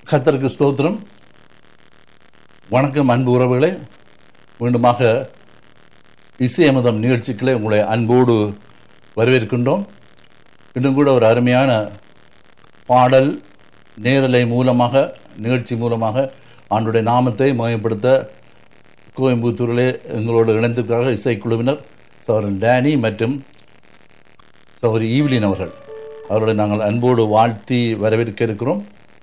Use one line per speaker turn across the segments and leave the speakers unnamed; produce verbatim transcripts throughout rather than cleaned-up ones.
கர்த்தருக்கு ஸ்தோத்திரம். வணக்கம் அன்பு உறவுகளே. மீண்டுமாக இசையமுதம் நிகழ்ச்சிகளை உங்களை அன்போடு வரவேற்கின்றோம். இன்னும் கூட ஒரு அருமையான பாடல் நேரலை மூலமாக நிகழ்ச்சி மூலமாக ஆண்டுடைய நாமத்தை மயப்படுத்த கோயம்புத்தூரிலே எங்களோடு இணைந்திருக்கிறார்கள் இசைக்குழுவினர் சகோதரன் டேனி மற்றும் சகோதரி ஈவ்லின் அவர்கள். அவர்களை நாங்கள் அன்போடு வாழ்த்தி வரவேற்க இருக்கிறோம்.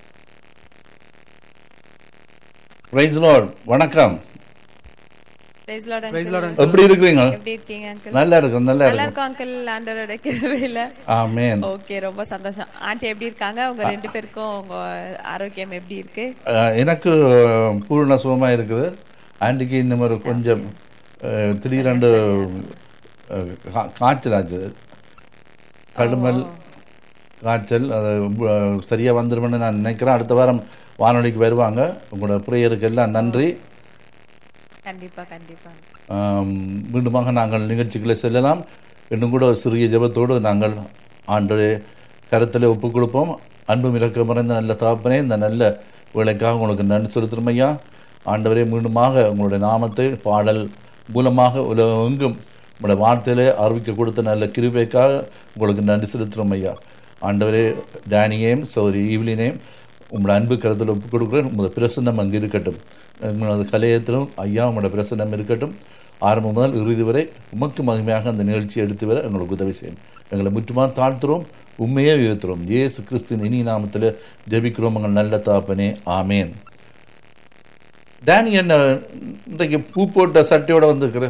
Price Lord. வணக்கம்.
Price Lord.
எப்படி இருக்கீங்க?
எப்படி இருக்கீங்க அங்கிள்?
நல்லா இருக்கும். நல்லா
நல்லா இருக்கும் அங்கிள். ஆண்டவரோட கிருபையில.
ஆமென்.
ஓகே, ரொம்ப சந்தோஷம். ஆண்டி எப்படி இருக்காங்க? உங்க ரெண்டு பேருக்கும் உங்க ஆரோக்கியம் எப்படி இருக்கு?
எனக்கு பூர்ண சுகமா இருக்குது. ஆண்டிக்கு இன்னும் ஒரு கொஞ்சம் திடீரென்று காய்ச்சல் ஆச்சு, கடுமல் காய்ச்சல். அது சரியா வந்துருமென்னு நான் நினைக்கிறேன். அடுத்த வாரம் வானொலிக்கு வருவாங்க. உங்களோட பிரேயருக்கு எல்லாம் நன்றி.
கண்டிப்பா கண்டிப்பா.
மீண்டுமாக நாங்கள் நிகழ்ச்சிகளை செல்லலாம். இன்னும் கூட ஒரு சிறிய ஜெபத்தோடு நாங்கள் ஆண்டு கருத்தில் ஒப்புக் கொடுப்போம். அன்பும் இறக்க மறைந்த நல்ல தகப்பனே, இந்த நல்ல வேலைக்காக உங்களுக்கு நன்றி செலுத்துறோம் ஐயா. ஆண்டவரே, மீண்டுமாக உங்களுடைய நாமத்தை பாடல் மூலமாக உலகெங்கும் உங்களுடைய வார்த்தையிலே அறிவிக்க கொடுத்த நல்ல கிருபைக்காக உங்களுக்கு நன்றி செலுத்துறோம் ஐயா. ஆண்டவரே, டேனியையும் சௌரி ஈவ்லினையும் உங்களோட அன்பு கருத்தில் ஒப்புக் கொடுக்குறேன். உங்களோட பிரசன்னம் அங்கு இருக்கட்டும். உங்களது கலையத்திலும் ஐயா உங்களோட பிரசன்னம் இருக்கட்டும். ஆரம்பம் முதல் இறுதி வரை உமக்கு மகிமையாக அந்த நிகழ்ச்சியை எடுத்து வர எங்களுக்கு உதவி செய்யும். எங்களை முற்றுமா தாழ்த்துறோம், உண்மையே உயர்த்துறோம். இயேசு கிறிஸ்துவின் இனி நாமத்தில் ஜெபிக்கிறோம் எங்கள் நல்ல தகப்பனே, ஆமேன். டேனி, என்ன இன்றைக்கு பூ போட்ட சட்டையோட வந்துருக்குற?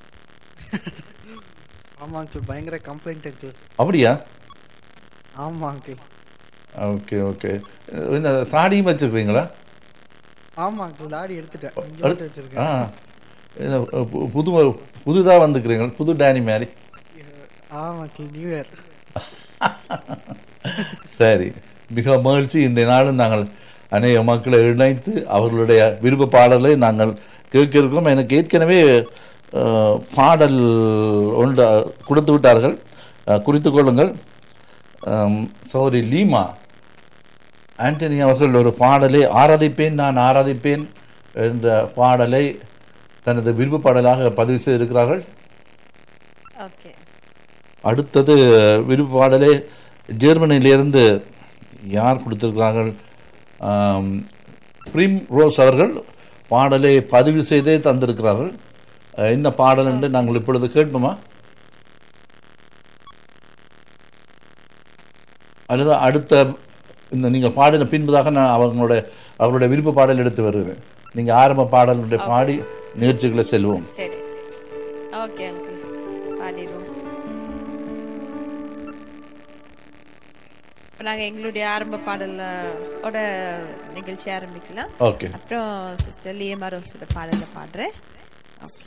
ஆமா அங்கிள், பயங்கர கம்ப்ளைண்ட் அங்கிள்.
அப்படியா?
ஆமா அங்கிள்.
Okay okay. என்ன தாடியும் வச்சிருக்கீங்களா?
ஆமா அங்கிள், தாடி எடுத்துட்டேன், வச்சிருக்கேன்.
புது புதுதா வந்துக்கிறீங்க, புது டேனி மாதிரி.
ஆமா அங்கிள், நியூ இயர்.
சரி, மிக மகிழ்ச்சி. இந்த நாளும் நாங்கள் அநேக மக்களை இணைத்து அவர்களுடைய விருப்ப பாடலை நாங்கள் கேட்க இருக்கிறோம். எனக்கு ஏற்கனவே பாடல் ஒன்று கொடுத்து விட்டார்கள், குறித்து கொள்ளுங்கள். சௌரி லீமா ஆண்டனி அவர்கள் ஒரு பாடலை ஆராதிப்பேன் நான் ஆராதிப்பேன் என்ற பாடலை தனது விருப்ப பாடலாக பதிவு செய்திருக்கிறார்கள். அடுத்தது விருப்ப பாடலை ஜெர்மனியிலிருந்து யார் கொடுத்திருக்கிறார்கள்? பிரிம் ரோஸ் அவர்கள் பாடலை பதிவு செய்தே தந்திருக்கிறார்கள். என்ன பாடல் என்று நாங்கள் இப்பொழுது கேட்போமா, அல்லது அடுத்த இந்த நீங்கள் பாடின பின்பதாக நான் அவங்களுடைய அவருடைய விருப்ப பாடல் எடுத்து வருகிறேன். நீங்க ஆரம்ப பாடலுடைய பாடி நிகழ்ச்சிகளை செல்வோம்.
சரி, ஓகே அங்கிள், பாடிடுவோம். நாங்க எங்களுடைய ஆரம்ப பாடலோட நிகழ்ச்சி ஆரம்பிக்கலாம்.
ஓகே.
அப்புறம் சிஸ்டர் லியமா ரோஸோட பாடல பாடுறேன்.